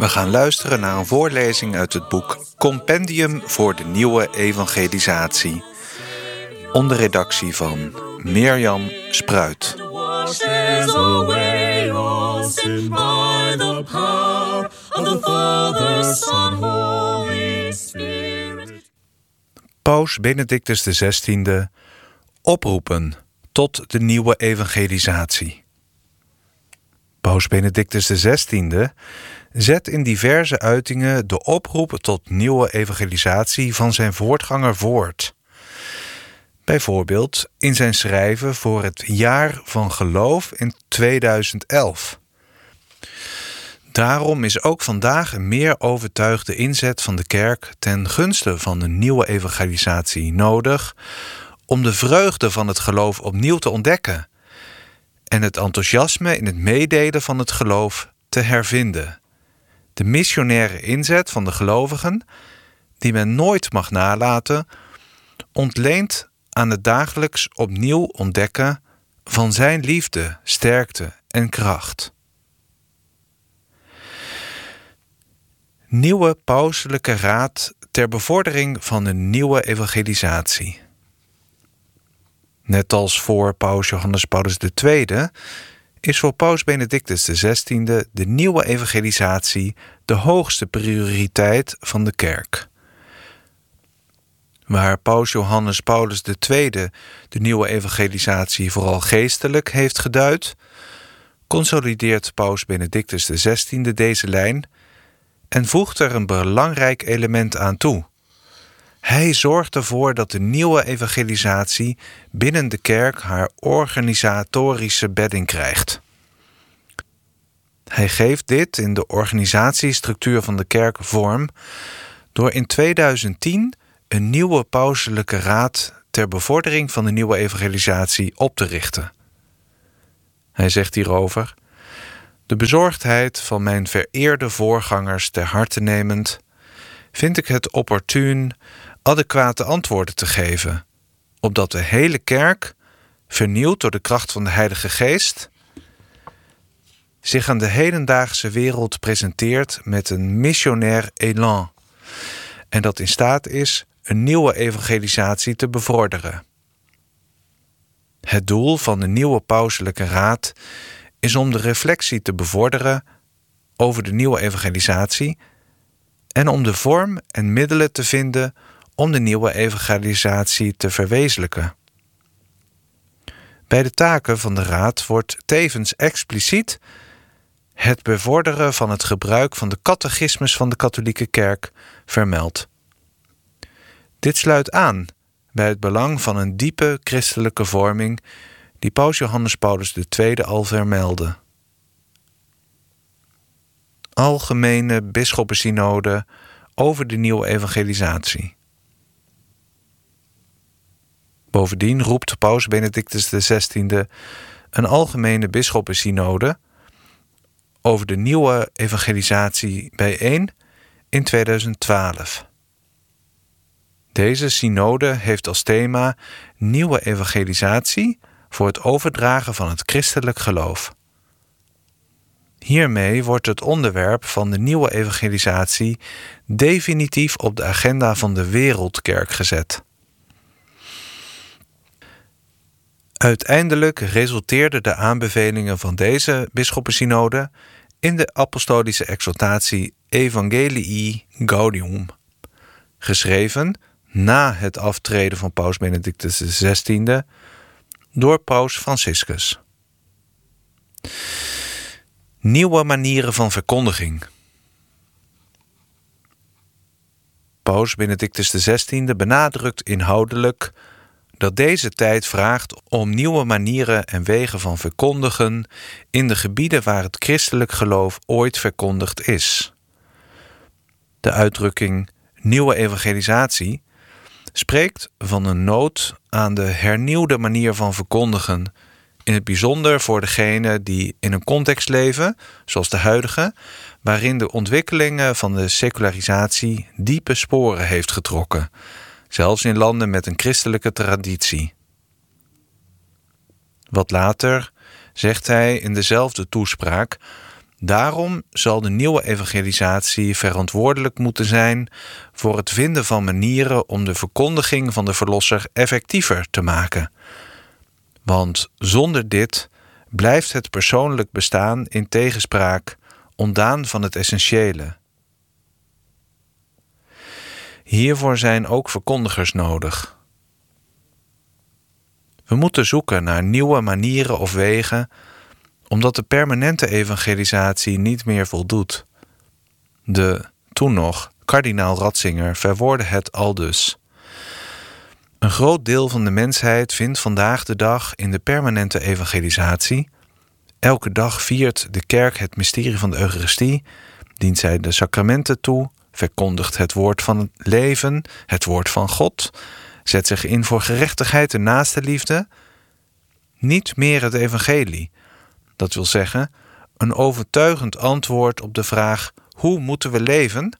We gaan luisteren naar een voorlezing uit het boek Compendium voor de Nieuwe Evangelisatie, onder redactie van Mirjam Spruit. Paus Benedictus XVI oproepen tot de nieuwe evangelisatie. Paus Benedictus XVI zet in diverse uitingen de oproep tot nieuwe evangelisatie van zijn voortganger voort. Bijvoorbeeld in zijn schrijven voor het jaar van geloof in 2011. Daarom is ook vandaag een meer overtuigde inzet van de kerk ten gunste van een nieuwe evangelisatie nodig om de vreugde van het geloof opnieuw te ontdekken en het enthousiasme in het meedelen van het geloof te hervinden. De missionaire inzet van de gelovigen, die men nooit mag nalaten, ontleent aan het dagelijks opnieuw ontdekken van zijn liefde, sterkte en kracht. Nieuwe pauselijke raad ter bevordering van een nieuwe evangelisatie. Net als voor paus Johannes Paulus II is voor paus Benedictus XVI de nieuwe evangelisatie de hoogste prioriteit van de kerk. Waar paus Johannes Paulus II de nieuwe evangelisatie vooral geestelijk heeft geduid, consolideert paus Benedictus XVI deze lijn en voegt er een belangrijk element aan toe. Hij zorgt ervoor dat de nieuwe evangelisatie binnen de kerk haar organisatorische bedding krijgt. Hij geeft dit in de organisatiestructuur van de kerk vorm door in 2010 een nieuwe pauselijke raad ter bevordering van de nieuwe evangelisatie op te richten. Hij zegt hierover: de bezorgdheid van mijn vereerde voorgangers ter harte nemend, vind ik het opportun adequate antwoorden te geven, opdat de hele kerk, vernieuwd door de kracht van de Heilige Geest, zich aan de hedendaagse wereld presenteert met een missionair élan en dat in staat is een nieuwe evangelisatie te bevorderen. Het doel van de nieuwe pauselijke raad is om de reflectie te bevorderen over de nieuwe evangelisatie en om de vorm en middelen te vinden om de nieuwe evangelisatie te verwezenlijken. Bij de taken van de raad wordt tevens expliciet het bevorderen van het gebruik van de catechismus van de katholieke kerk vermeld. Dit sluit aan bij het belang van een diepe christelijke vorming die paus Johannes Paulus II al vermeldde. Algemene bisschoppensynode over de nieuwe evangelisatie. Bovendien roept paus Benedictus XVI een algemene bisschoppensynode over de nieuwe evangelisatie bijeen in 2012. Deze synode heeft als thema nieuwe evangelisatie voor het overdragen van het christelijk geloof. Hiermee wordt het onderwerp van de nieuwe evangelisatie definitief op de agenda van de wereldkerk gezet. Uiteindelijk resulteerden de aanbevelingen van deze bisschoppensynode in de apostolische exhortatie Evangelii Gaudium, geschreven na het aftreden van paus Benedictus XVI door paus Franciscus. Nieuwe manieren van verkondiging. Paus Benedictus XVI benadrukt inhoudelijk dat deze tijd vraagt om nieuwe manieren en wegen van verkondigen in de gebieden waar het christelijk geloof ooit verkondigd is. De uitdrukking nieuwe evangelisatie spreekt van een nood aan de hernieuwde manier van verkondigen, in het bijzonder voor degenen die in een context leven, zoals de huidige, waarin de ontwikkelingen van de secularisatie diepe sporen heeft getrokken, zelfs in landen met een christelijke traditie. Wat later zegt hij in dezelfde toespraak Daarom zal de nieuwe evangelisatie verantwoordelijk moeten zijn voor het vinden van manieren om de verkondiging van de Verlosser effectiever te maken. Want zonder dit blijft het persoonlijk bestaan in tegenspraak, ontdaan van het essentiële. Hiervoor zijn ook verkondigers nodig. We moeten zoeken naar nieuwe manieren of wegen, omdat de permanente evangelisatie niet meer voldoet. Toen nog, kardinaal Ratzinger verwoordde het aldus: een groot deel van de mensheid vindt vandaag de dag in de permanente evangelisatie. Elke dag viert de kerk het mysterie van de Eucharistie, dient zij de sacramenten toe, verkondigt het woord van het leven, het woord van God, zet zich in voor gerechtigheid en naastenliefde. Niet meer het evangelie. Dat wil zeggen, een overtuigend antwoord op de vraag: hoe moeten we leven?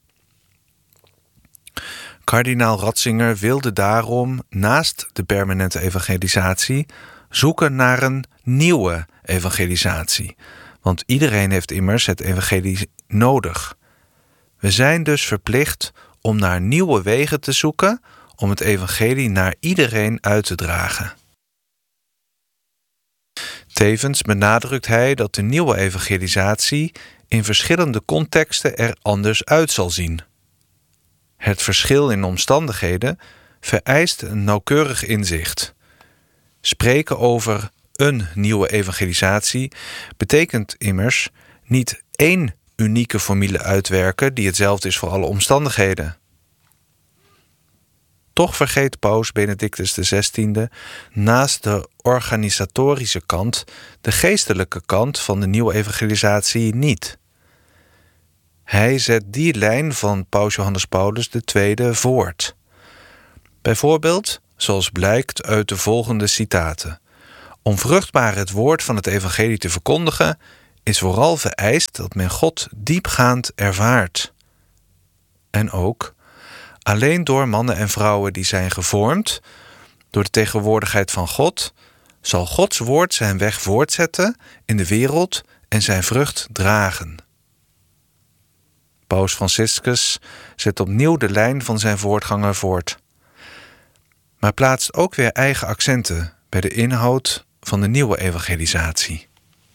Kardinaal Ratzinger wilde daarom, naast de permanente evangelisatie, zoeken naar een nieuwe evangelisatie. Want iedereen heeft immers het evangelie nodig. We zijn dus verplicht om naar nieuwe wegen te zoeken om het evangelie naar iedereen uit te dragen. Tevens benadrukt hij dat de nieuwe evangelisatie in verschillende contexten er anders uit zal zien. Het verschil in omstandigheden vereist een nauwkeurig inzicht. Spreken over een nieuwe evangelisatie betekent immers niet één unieke formule uitwerken die hetzelfde is voor alle omstandigheden. Toch vergeet paus Benedictus XVI naast de organisatorische kant de geestelijke kant van de nieuwe evangelisatie niet. Hij zet die lijn van paus Johannes Paulus II voort. Bijvoorbeeld, zoals blijkt uit de volgende citaten: om vruchtbaar het woord van het evangelie te verkondigen, is vooral vereist dat men God diepgaand ervaart. En ook: alleen door mannen en vrouwen die zijn gevormd door de tegenwoordigheid van God, zal Gods woord zijn weg voortzetten in de wereld en zijn vrucht dragen. Paus Franciscus zet opnieuw de lijn van zijn voortganger voort, maar plaatst ook weer eigen accenten bij de inhoud van de nieuwe evangelisatie.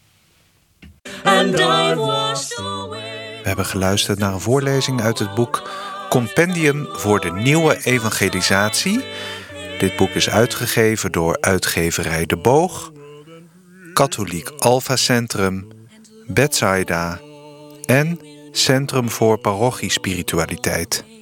We hebben geluisterd naar een voorlezing uit het boek Compendium voor de Nieuwe Evangelisatie. Dit boek is uitgegeven door uitgeverij De Boog, Katholiek Alpha Centrum, Bethsaida en Centrum voor Parochiespiritualiteit.